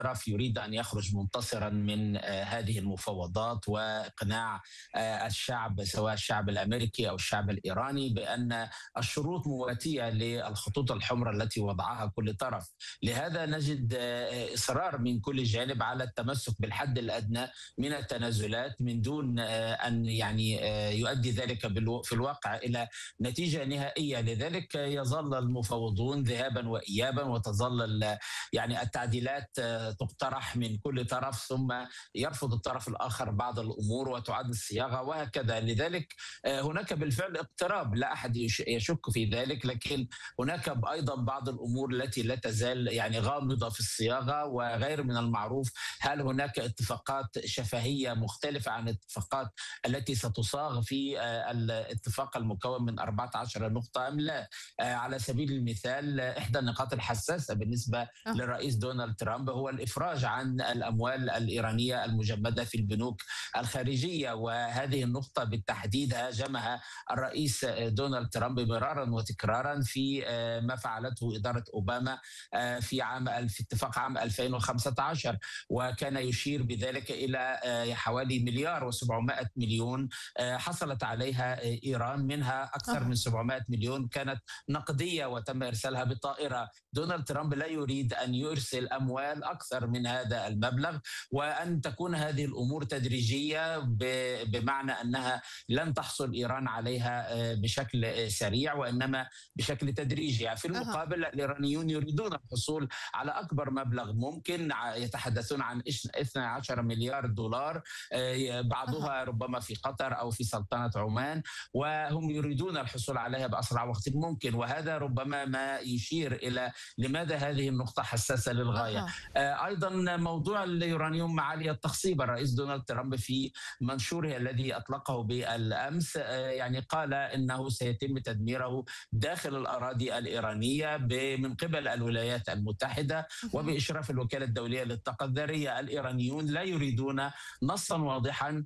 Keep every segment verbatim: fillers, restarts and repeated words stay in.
طرف يريد أن يخرج منتصرا من آه، هذه المفاوضات وإقناع آه، الشعب، سواء الشعب الأمريكي أو الشعب الإيراني، بأن الشروط مواتية للخطوط الحمراء التي وضعها كل طرف. لهذا نجد آه، إصرار من كل جانب على التمسك بالحد الأدنى من التنازلات، من دون آه، أن يعني آه، يؤدي ذلك بالو- في الواقع إلى نتيجة نهائية. لذلك يظل المفاوضون ذهابا وإيابا، وتظل ال- يعني التعديلات آه، تقترح من كل طرف، ثم يرفض الطرف الآخر بعض الأمور وتعاد الصياغة وهكذا. لذلك آه، هناك بالفعل اقتراب، لا أحد يش- يشك في ذلك، لكن هناك أيضا بعض الأمور التي لا تزال يعني غامضة في الصياغة، وغير من المعروف هل هناك اتفاقات شفهية مختلفة عن الاتفاقات التي ستصاغ في آه، الاتفاق المكون من أربعة عشر نقطة أم لا. آه، على سبيل المثال، آه، إحدى النقاط الحساسة بالنسبة آه. للرئيس دونالد ترامب هو الإفراج عن الأموال الإيرانية المجمدة في البنوك الخارجية، وهذه النقطة بالتحديد هاجمها الرئيس آه، دونالد ترامب مرارا وتكرارا في آه، ما فعلته إدارة أوباما آه، في عام في اتفاق عام ألفين وخمسة عشر، وكان يشير بذلك إلى آه، حوالي مليار و700 مليون آه، حصلت عليها آه، إيران، منها أكثر آه. من سبعمائة مليون كانت نقدية وتم إرسالها بالطائرة. دونالد ترامب لا يريد أن يرسل أموال أكثر من هذا المبلغ، وأن تكون هذه الأمور تدريجية، ب- بمعنى أنها لن تحصل إيران عليها آه، بشكل آه، سريع، وإنما بشكل تدريجي. في أها. المقابل الإيرانيون يريدون الحصول على أكبر مبلغ ممكن، ع- يتحدثون عن اثني عشر مليار دولار، آه، أها. بعضها ربما في قطر أو في سلطنة عمان، وهم يريدون الحصول عليها بأسرع وقت ممكن. وهذا ربما ما يشير إلى لماذا هذه النقطة حساسة للغاية. أها. آه، أيضا موضوع اليورانيوم معالي التخصيب، الرئيس دونالد ترامب في منشوره الذي أطلقه بالأمس آه، يعني قال إنه سيتم تدميره داخل الأراضي الإيرانية ب- من قبل الولايات المتحدة مهم. وبإشراف الوكالة الدولية للطاقة الذرية. الإيرانيون لا يريدون نصا واضحا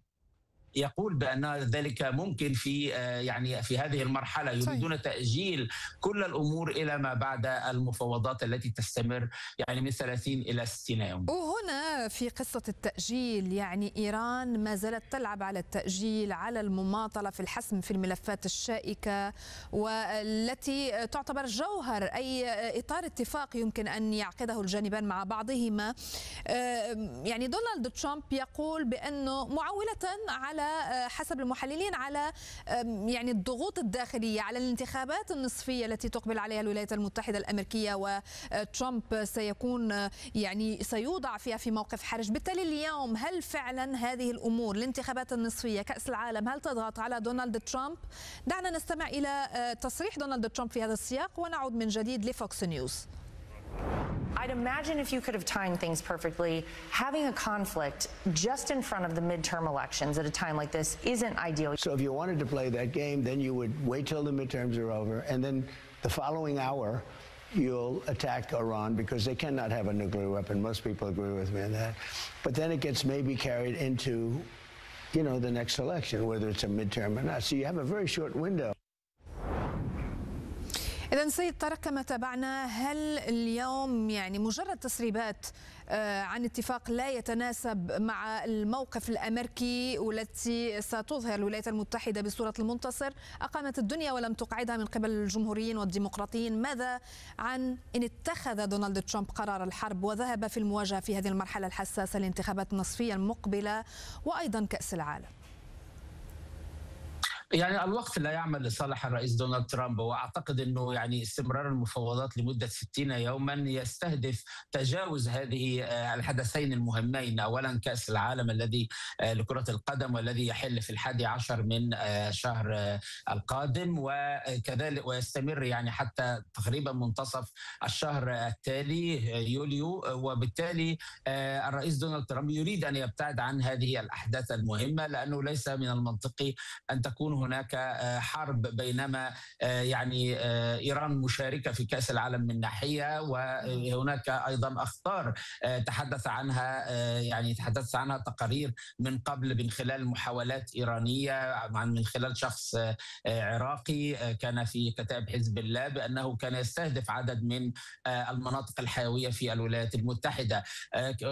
يقول بأن ذلك ممكن في آه، يعني في هذه المرحلة، طيب. يريدون تأجيل كل الأمور إلى ما بعد المفاوضات التي تستمر يعني من ثلاثين إلى ستين يوم. وهنا في قصة التأجيل، يعني إيران ما زالت تلعب على التأجيل، على المماطلة في الحسم في الملفات الشائكة والتي تعتبر جوهر أي إطار اتفاق يمكن أن يعقده الجانبان مع بعضهما. يعني دونالد ترامب يقول بأنه معولة على حسب المحللين على يعني الضغوط الداخلية، على الانتخابات النصفية التي تقبل عليها الولايات المتحدة الأمريكية، وترامب سيكون يعني سيوضع فيها في موقف حرج. بالتالي اليوم هل فعلا هذه الأمور، الانتخابات النصفية، كأس العالم، هل تضغط على دونالد ترامب؟ دعنا نستمع إلى تصريح دونالد ترامب في هذا السياق ونعود من جديد لفوكس نيوز. I'd imagine if you could have timed things perfectly, having a conflict just in front of the midterm elections at a time like this isn't ideal. So if you wanted to play that game, then you would wait till the midterms are over, and then the following hour, you'll attack Iran because they cannot have a nuclear weapon. Most people agree with me on that. But then it gets maybe carried into, you know, the next election, whether it's a midterm or not. So you have a very short window. إذن سيد طارق، كما تابعنا، هل اليوم يعني مجرد تسريبات عن اتفاق لا يتناسب مع الموقف الأمريكي والتي ستظهر الولايات المتحدة بصورة المنتصر أقامت الدنيا ولم تقعدها من قبل الجمهوريين والديمقراطيين؟ ماذا عن إن اتخذ دونالد ترامب قرار الحرب وذهب في المواجهة في هذه المرحلة الحساسة، الانتخابات النصفية المقبلة وأيضا كأس العالم؟ يعني الوقت لا يعمل لصالح الرئيس دونالد ترامب، واعتقد انه يعني استمرار المفاوضات لمده ستين يوما يستهدف تجاوز هذه الحدثين المهمين، اولا كاس العالم الذي لكره القدم والذي يحل في الحادي عشر من شهر القادم، وكذلك ويستمر يعني حتى تقريبا منتصف الشهر التالي يوليو. وبالتالي الرئيس دونالد ترامب يريد ان يبتعد عن هذه الاحداث المهمه، لانه ليس من المنطقي ان تكون هناك حرب بينما يعني إيران مشاركة في كأس العالم من ناحية، وهناك أيضا أخطار تحدث عنها يعني تحدث عنها تقارير من قبل من خلال محاولات إيرانية، من خلال شخص عراقي كان في كتائب حزب الله، بأنه كان يستهدف عدد من المناطق الحيوية في الولايات المتحدة.